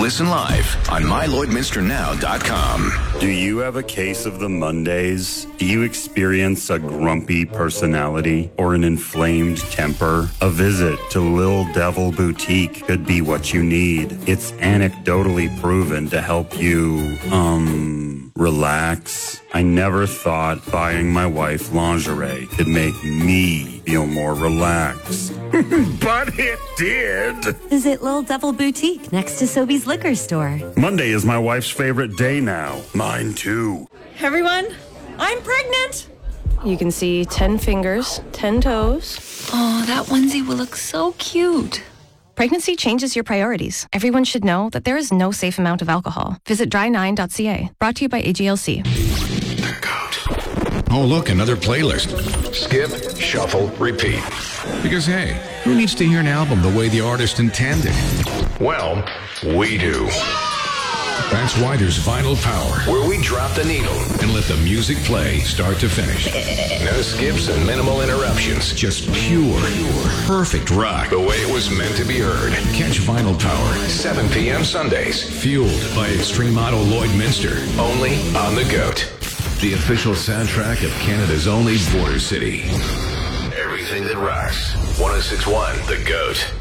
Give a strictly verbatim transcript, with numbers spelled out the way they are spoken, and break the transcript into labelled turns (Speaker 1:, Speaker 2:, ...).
Speaker 1: Listen live on my lloydminster now dot com.
Speaker 2: Do you have a case of the Mondays? Do you experience a grumpy personality or an inflamed temper? A visit to Lil Devil Boutique could be what you need. It's anecdotally proven to help you, um, relax. I never thought buying my wife lingerie could make me feel more relaxed. But it did.
Speaker 3: Visit Lil Devil Boutique next to Sobeys Liquor Store.
Speaker 2: Monday is my wife's favorite day now. Mine too.
Speaker 4: Everyone, I'm pregnant.
Speaker 5: You can see ten fingers, ten toes.
Speaker 6: Oh, that onesie will look so cute.
Speaker 5: Pregnancy changes your priorities. Everyone should know that there is no safe amount of alcohol. Visit dry nine dot c a. Brought to you by A G L C.
Speaker 7: Oh, look, another playlist.
Speaker 1: Skip, shuffle, repeat.
Speaker 7: Because, hey, who needs to hear an album the way the artist intended?
Speaker 1: Well, we do.
Speaker 7: That's why there's Vinyl Power,
Speaker 1: Where we drop the needle.
Speaker 7: and let the music play start to finish.
Speaker 1: No skips and minimal interruptions.
Speaker 7: Just pure, perfect rock.
Speaker 1: The way it was meant to be heard.
Speaker 7: Catch Vinyl Power,
Speaker 1: seven p.m. Sundays.
Speaker 7: fueled by Extreme Auto Lloydminster.
Speaker 1: Only on the GOAT.
Speaker 7: The official soundtrack of Canada's only border city.
Speaker 1: Everything that rocks. one oh six point one The GOAT.